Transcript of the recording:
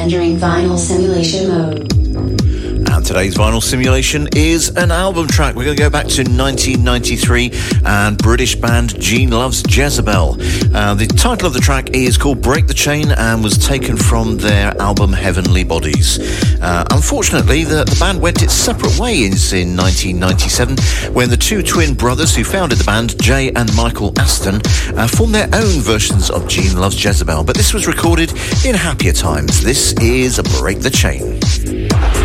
entering vinyl simulation mode. And today's vinyl simulation is an album track. We're going to go back to 1993 and British band Gene Loves Jezebel. The title of the track is called Break the Chain and was taken from their album Heavenly Bodies. Unfortunately, the band went its separate ways in 1997 when the two twin brothers who founded the band, Jay and Michael Aston, formed their own versions of Gene Loves Jezebel. But this was recorded in happier times. This is Break the Chain.